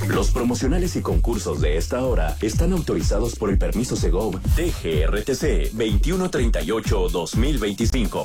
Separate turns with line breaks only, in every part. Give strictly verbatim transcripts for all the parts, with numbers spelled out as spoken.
Los promocionales y concursos de esta hora están autorizados por el permiso Segov T G R T C veintiuno treinta y ocho guión dos mil veinticinco.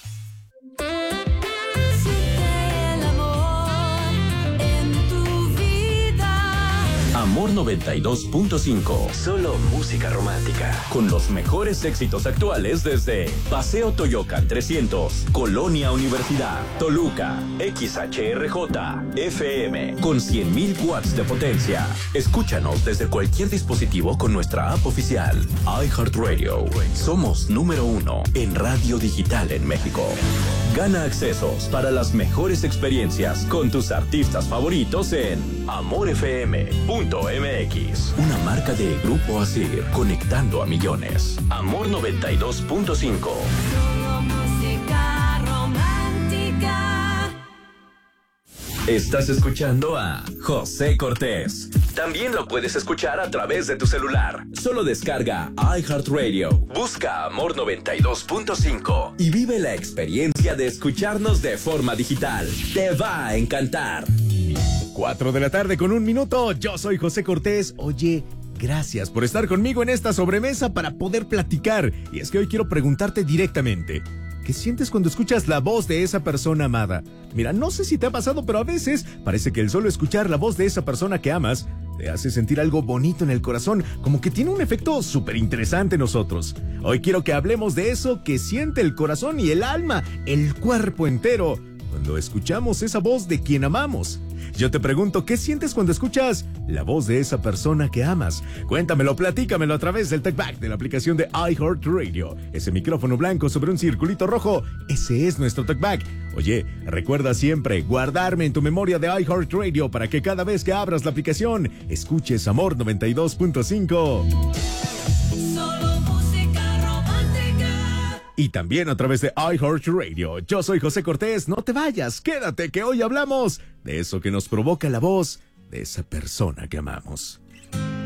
Amor noventa y dos punto cinco. Solo música romántica. Con los mejores éxitos actuales desde Paseo Toyocan trescientos, Colonia Universidad, Toluca, X H R J, F M, con cien mil watts de potencia. Escúchanos desde cualquier dispositivo con nuestra app oficial. iHeartRadio. Somos número uno en radio digital en México. Gana accesos para las mejores experiencias con tus artistas favoritos en amor f m punto m x. Una marca de Grupo Asir, conectando a millones. Amor noventa y dos punto cinco.
Solo música romántica.
Estás escuchando a José Cortés. También lo puedes escuchar a través de tu celular. Solo descarga iHeartRadio, busca Amor noventa y dos punto cinco y vive la experiencia de escucharnos de forma digital. Te va a encantar.
Cuatro de la tarde con un minuto. Yo soy José Cortés. Oye, gracias por estar conmigo en esta sobremesa para poder platicar. Y es que hoy quiero preguntarte directamente: ¿qué sientes cuando escuchas la voz de esa persona amada? Mira, no sé si te ha pasado, pero a veces parece que el solo escuchar la voz de esa persona que amas te hace sentir algo bonito en el corazón, como que tiene un efecto súper interesante en nosotros. Hoy quiero que hablemos de eso que siente el corazón y el alma, el cuerpo entero, cuando escuchamos esa voz de quien amamos. Yo te pregunto, ¿qué sientes cuando escuchas la voz de esa persona que amas? Cuéntamelo, platícamelo a través del TalkBack de la aplicación de iHeartRadio. Ese micrófono blanco sobre un circulito rojo, ese es nuestro TalkBack. Oye, recuerda siempre guardarme en tu memoria de iHeartRadio para que cada vez que abras la aplicación, escuches Amor noventa y dos punto cinco. Y también a través de iHeartRadio. Yo soy José Cortés, no te vayas, quédate que hoy hablamos de eso que nos provoca la voz de esa persona que amamos.